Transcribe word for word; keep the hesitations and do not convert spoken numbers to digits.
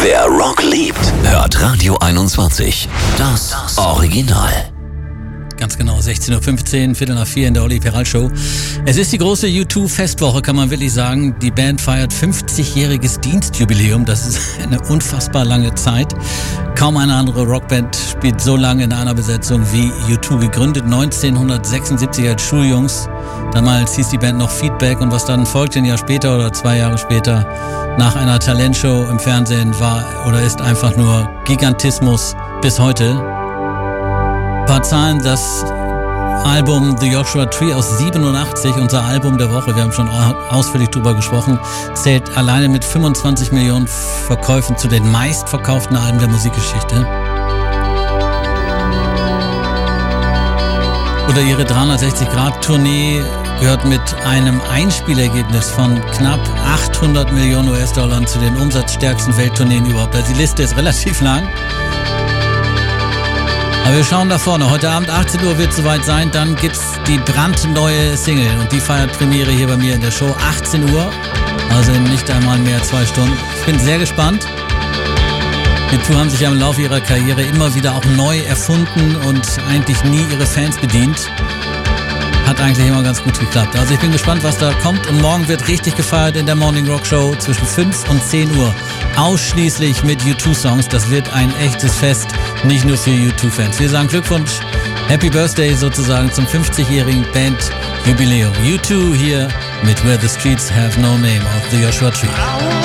Wer Rock liebt, hört Radio einundzwanzig. Das Original. Ganz genau, sechzehn Uhr fünfzehn, Viertel nach vier in der Olli Peral Show. Es ist die große U zwei Festwoche, kann man wirklich sagen. Die Band feiert fünfzigjähriges Dienstjubiläum. Das ist eine unfassbar lange Zeit. Kaum eine andere Rockband spielt so lange in einer Besetzung wie U zwei. Gegründet neunzehnhundertsechsundsiebzig als Schuljungs. Damals hieß die Band noch Feedback, und was dann folgte ein Jahr später oder zwei Jahre später nach einer Talentshow im Fernsehen war oder ist einfach nur Gigantismus bis heute. Ein paar Zahlen: das Album The Joshua Tree aus siebenundachtzig, unser Album der Woche, wir haben schon ausführlich drüber gesprochen, zählt alleine mit fünfundzwanzig Millionen Verkäufen zu den meistverkauften Alben der Musikgeschichte. Oder ihre dreihundertsechzig Grad Tournee gehört mit einem Einspielergebnis von knapp achthundert Millionen U S-Dollar zu den umsatzstärksten Welttourneen überhaupt. Also die Liste ist relativ lang. Aber wir schauen da vorne. Heute Abend achtzehn Uhr wird es soweit sein. Dann gibt's die brandneue Single, und die feiert Premiere hier bei mir in der Show. achtzehn Uhr, also in nicht einmal mehr zwei Stunden. Ich bin sehr gespannt. Die zwei haben sich ja im Laufe ihrer Karriere immer wieder auch neu erfunden und eigentlich nie ihre Fans bedient. Hat eigentlich immer ganz gut geklappt. Also ich bin gespannt, was da kommt. Und morgen wird richtig gefeiert in der Morning Rock Show zwischen fünf und zehn Uhr. Ausschließlich mit U zwei Songs. Das wird ein echtes Fest, nicht nur für U zwei Fans. Wir sagen Glückwunsch, Happy Birthday sozusagen zum fünfzigjährigen Bandjubiläum. U zwei hier mit Where the Streets Have No Name auf The Joshua Tree.